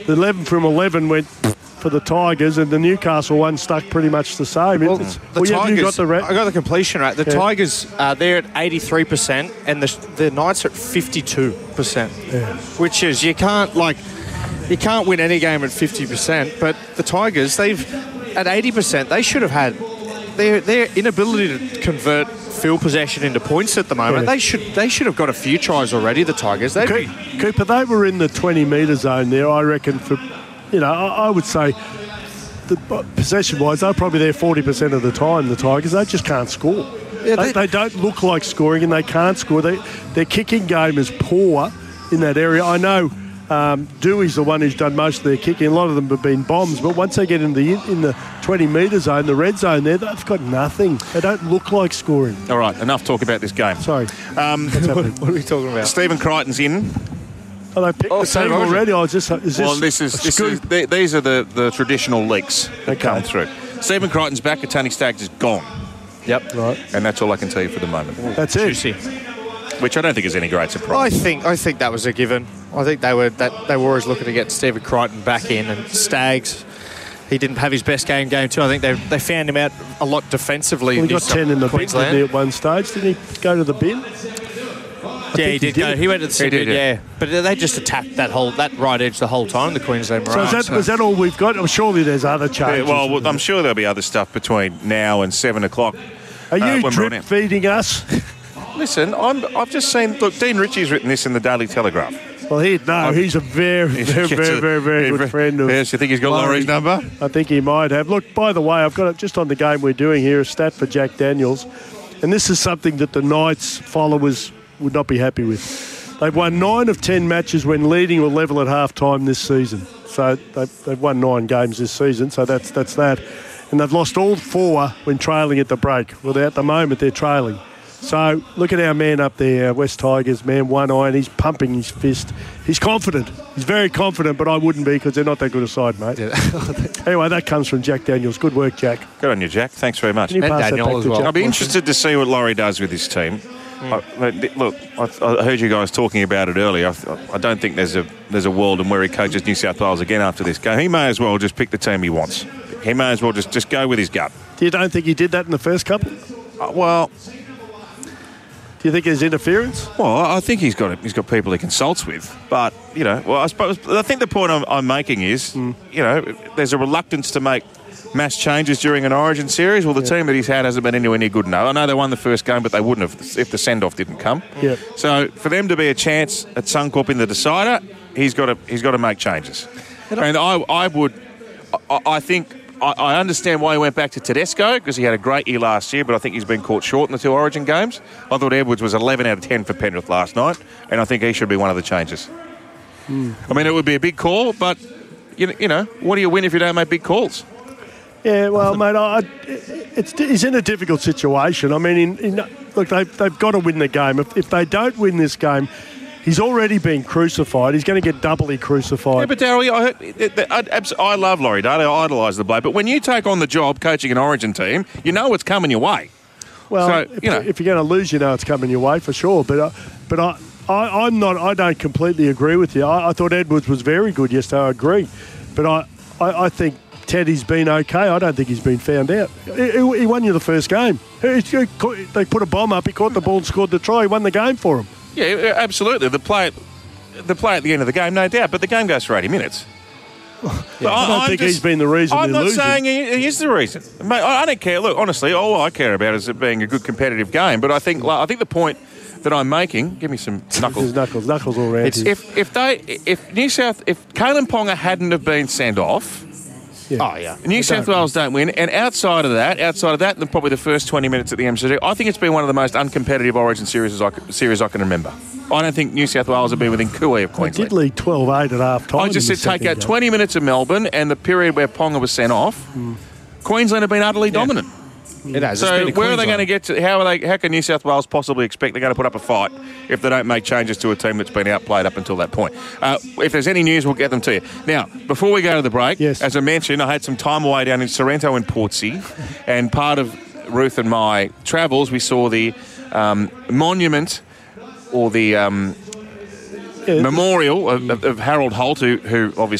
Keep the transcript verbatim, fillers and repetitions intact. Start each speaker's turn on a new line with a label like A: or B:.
A: the eleven from eleven went for the Tigers, and the Newcastle one stuck pretty much the same.
B: Well,
A: it's,
B: the
A: well,
B: Tigers,
A: you got the re-
B: I got the completion rate. The
A: yeah.
B: Tigers, uh, they're at eighty-three percent, and the, the Knights are at fifty-two percent,
A: yeah.
B: which is, you can't, like, you can't win any game at fifty percent, but the Tigers, they've, at eighty percent, they should have had, their their inability to convert field possession into points at the moment,
A: yeah.
B: they should they should have got a few tries already, the Tigers. They'd
A: Co-
B: be...
A: Cooper, they were in the twenty metre zone there, I reckon, for, you know, I, I would say, the, possession-wise, they're probably there forty percent of the time, the Tigers. They just can't score.
B: Yeah,
A: they,
B: they,
A: they don't look like scoring, and they can't score. They, their kicking game is poor in that area. I know um, Dewey's the one who's done most of their kicking. A lot of them have been bombs, but once they get in the in the twenty metre zone, the red zone there, they've got nothing. They don't look like scoring.
C: All right, enough talk about this game.
A: Sorry.
C: Um,
B: what, what are we talking about?
C: Stephen Crichton's in.
A: Oh, they picked
B: Oh,
A: the
B: so
A: team
B: Roger.
A: already. I was just, is this
C: Well, this is,
A: a
C: this
A: scoop?
C: is th- these are the, the traditional leaks that
A: Okay.
C: come through. Stephen Crichton's back, and Tony Staggs is gone.
B: Yep.
A: Right.
C: And that's all I can tell you for the moment.
A: That's it.
B: Juicy.
C: Which I don't think is any great
B: I
C: surprise.
B: think I think that was a given. I think they were that they were always looking to get Stephen Crichton back in, and Staggs, he didn't have his best game game too. I think they they found him out a lot defensively.
A: Well, he got
B: this
A: ten in the bin
B: Queensland.
A: didn't he, at one stage. Didn't he go to the bin?
B: Yeah, he
A: he
B: did,
A: did.
B: go. He went to the
C: He did,
B: yeah.
C: yeah.
B: But they just attacked that whole that right edge the whole time. The Queensland
A: So
B: Maroons.
A: is that, is that all we've got? Well, surely there's other
C: Yeah,
A: changes.
C: well, I'm sure there'll be other stuff between now and seven o'clock.
A: Are you
C: uh, when we're on
A: drip
C: it.
A: feeding us?
C: Listen, I'm, I've just seen. Look, Dean Ritchie's written this in the Daily Telegraph.
A: Well, he no,
C: I'm-
A: he's a very, very, very, very, very good friend of.
C: Yes, you think he's got
A: Laurie.
C: Laurie's number?
A: I think he might have. Look, by the way, I've got it just on the game we're doing here, a stat for Jack Daniels. And this is something that the Knights followers would not be happy with. They've won nine of ten matches when leading or level at half-time this season. So they've, they've won nine games this season, so that's that's that. And they've lost all four when trailing at the break. Well, at the moment, they're trailing. So look at our man up there, West Tigers man, one eye, and he's pumping his fist. He's confident. He's very confident, but I wouldn't be because they're not that good a side, mate.
B: Yeah.
A: Anyway, that comes from Jack Daniels. Good work, Jack.
C: Good on you, Jack. Thanks very much.
A: Can you
B: And
A: pass
B: Daniel
A: that back
B: as
A: to
B: well.
A: Jack?
C: I'll be interested to see what Laurie does with his team.
B: Mm.
C: I, look, I, I heard you guys talking about it earlier. I, I don't think there's a there's a world in where he coaches New South Wales again after this game. He may as well just pick the team he wants. He may as well just, just go with his gut.
A: You don't think he did that in the first couple?
C: Uh, well,
A: Do you think there's interference?
C: well, I think he's got he's got people he consults with. But you know, well, I suppose I think the point I'm, I'm making is,
A: Mm.
C: you know, there's a reluctance to make mass changes during an Origin series. Well, the team that he's had hasn't been anywhere near good enough. I know they won the first game, but they wouldn't have if the send-off didn't come.
A: Yeah.
C: So for them to be a chance at Suncorp in the decider, he's got to he's got to make changes. And I I would I, I think I, I understand why he went back to Tedesco because he had a great year last year, but I think he's been caught short in the two Origin games. I thought Edwards was eleven out of ten for Penrith last night, and I think he should be one of the changes.
A: Mm.
C: I mean, it would be a big call, but you know, you know, what do you win if you don't make big calls?
A: Yeah, well, mate, I, it's, he's in a difficult situation. I mean, in, in, look, they've, they've got to win the game. If, if they don't win this game, he's already been crucified. He's going to get doubly crucified.
C: Yeah, but Daryl, I, I, I love Laurie Day. I idolise the bloke. But when you take on the job coaching an Origin team, you know what's coming your way.
A: well,
C: so,
A: if,
C: you know.
A: if you're going to lose, you know it's coming your way for sure. But, uh, but I, I, I'm not. I don't completely agree with you. I, I thought Edwards was very good yesterday. I agree, but I, I, I think Teddy's been okay. I don't think he's been found out. He, he won you the first game. He, he, they put a bomb up. He caught the ball and scored the try. He won the game for him.
C: Yeah, absolutely. The play, the play at the end of the game, no doubt. But the game goes for eighty minutes.
A: Yeah, I don't
C: I'm
A: think
C: just-
A: he's been the reason
C: I'm
A: they're
C: not
A: losing.
C: saying he, he is the reason. Mate, I I don't care. Look, honestly, all I care about is it being a good competitive game. But I think, like, I think the point that I'm making, give me some knuckles.
A: There's knuckles, knuckles all around.
C: It's
A: his-
C: if if they if New South if Kalen Ponga hadn't have been sent off.
A: yeah.
B: Oh, yeah.
C: New South
A: don't.
C: Wales don't win, and outside of that, outside of that, then probably the first twenty minutes at the M C G, I think it's been one of the most uncompetitive Origin series I, c- series I can remember. I don't think New South Wales have been within cooey of
A: They
C: Queensland.
A: did lead twelve eight at half time.
C: I just said take out twenty minutes of Melbourne and the period where Ponga was sent off.
A: Hmm.
C: Queensland have been utterly dominant.
B: It has. It's
C: So
B: been a
C: where are they
B: Queensland.
C: going to get to? How are they? How can New South Wales possibly expect they're going to put up a fight if they don't make changes to a team that's been outplayed up until that point? Uh, if there's any news, we'll get them to you. Now, before we go to the break,
A: Yes.
C: as I mentioned, I had some time away down in Sorrento and Portsea, and part of Ruth and my travels, we saw the um, monument or the um,
A: Yeah.
C: memorial of, of, of Harold Holt, who, who obviously.